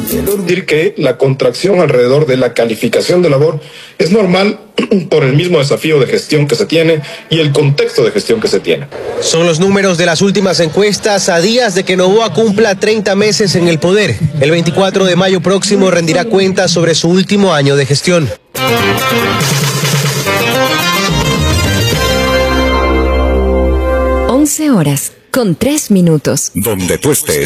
Decir que la contracción alrededor de la calificación de labor es normal por el mismo desafío de gestión que se tiene y el contexto de gestión que se tiene. Son los números de las últimas encuestas a días de que Noboa cumpla 30 meses en el poder. El 24 de mayo próximo rendirá cuentas sobre su último año de gestión. 11 horas con 3 minutos. Donde tú estés.